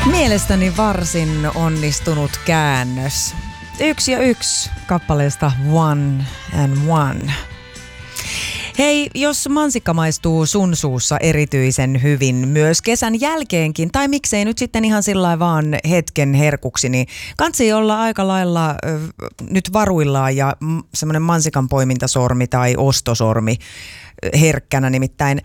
Mielestäni varsin onnistunut käännös. 1 ja 1 kappaleesta One and One. Hei, jos mansikka maistuu sun suussa erityisen hyvin myös kesän jälkeenkin, tai miksei nyt sitten ihan sillä vaan hetken herkuksi, niin kansi olla aika lailla nyt varuillaan ja semmoinen mansikan poimintasormi tai ostosormi herkkänä nimittäin.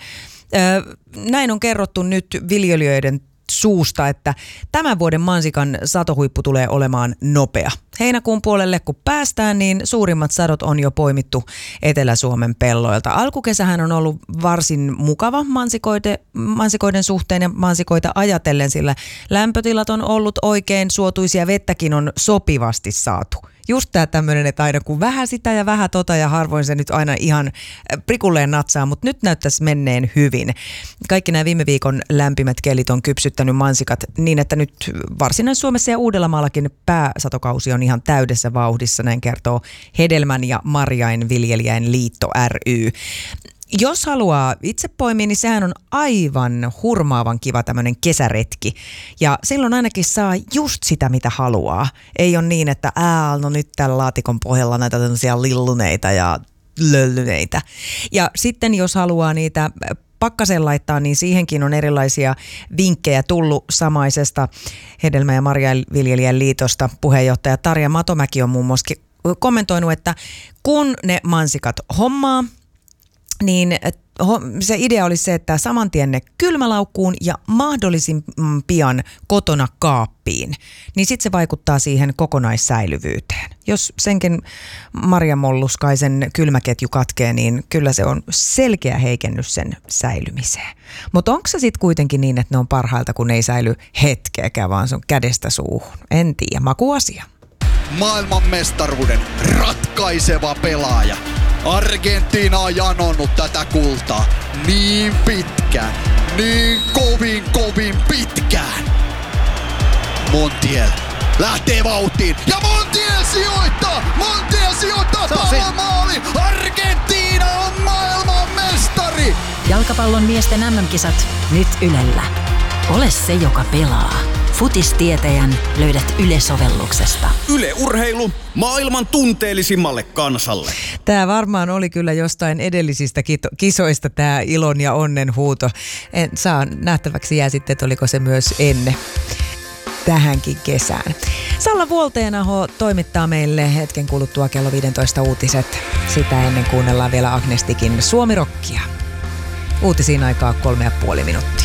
Näin on kerrottu nyt viljelijöiden suusta, että tämän vuoden mansikan satohuippu tulee olemaan nopea. Heinäkuun puolelle kun päästään, niin suurimmat sadot on jo poimittu Etelä-Suomen pelloilta. Alkukesähän on ollut varsin mukava mansikoiden suhteen ja mansikoita ajatellen, sillä lämpötilat on ollut oikein suotuisia, vettäkin on sopivasti saatu. Just tämä tämmöinen, että aina kun vähän sitä ja vähän tota ja harvoin se nyt aina ihan prikulleen natsaa, mutta nyt näyttäisi menneen hyvin. Kaikki nämä viime viikon lämpimät kelit on kypsyttänyt mansikat niin, että nyt Varsinais-Suomessa ja Uudellamaallakin pääsatokausi on ihan täydessä vauhdissa, näin kertoo Hedelmän ja Marjainviljelijäin liitto ry. Jos haluaa itse poimia, niin sehän on aivan hurmaavan kiva tämmöinen kesäretki. Ja silloin ainakin saa just sitä, mitä haluaa. Ei ole niin, että no nyt täällä laatikon pohjalla näitä tämmöisiä lilluneita ja löllyneitä. Ja sitten jos haluaa niitä pakkaseen laittaa, niin siihenkin on erilaisia vinkkejä tullut samaisesta Hedelmä- ja Marjainviljelijän liitosta. Puheenjohtaja Tarja Matomäki on muun muassa kommentoinut, että kun ne mansikat hommaa, niin se idea olisi se, että saman tien ne kylmälaukkuun ja mahdollisimman pian kotona kaappiin. Niin sitten se vaikuttaa siihen kokonaissäilyvyyteen. Jos senkin marjamolluskaisen kylmäketju katkee, niin kyllä se on selkeä heikennys sen säilymiseen. Mutta onko se sitten kuitenkin niin, että ne on parhailta, kun ne ei säily hetkeäkään, vaan se on kädestä suuhun? En tiedä, makuasia. Maailmanmestaruuden ratkaiseva pelaaja. Argentiina on janonnut tätä kultaa niin pitkään, niin kovin pitkään. Montiel lähtee vauhtiin ja Montiel sijoittaa pallon maaliin. Argentiina on maailmanmestari! Jalkapallon miesten MM-kisat nyt Ylellä. Ole se, joka pelaa. Futistietäjän löydät Yle-sovelluksesta. Yle Urheilu maailman tunteellisimmalle kansalle. Tämä varmaan oli kyllä jostain edellisistä kisoista tämä ilon ja onnen huuto. Nähtäväksi jää sitten, että oliko se myös ennen tähänkin kesään. Salla Vuolteenaho toimittaa meille hetken kuluttua kello 15 uutiset. Sitä ennen kuunnellaan vielä Agnestikin Suomi-rockia. Uutisiin aikaa 3,5 minuuttia.